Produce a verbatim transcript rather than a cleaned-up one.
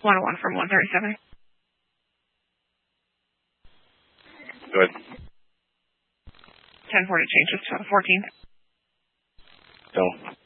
one oh one from one thirty-seven. Good. ten forty changes to fourteen. No.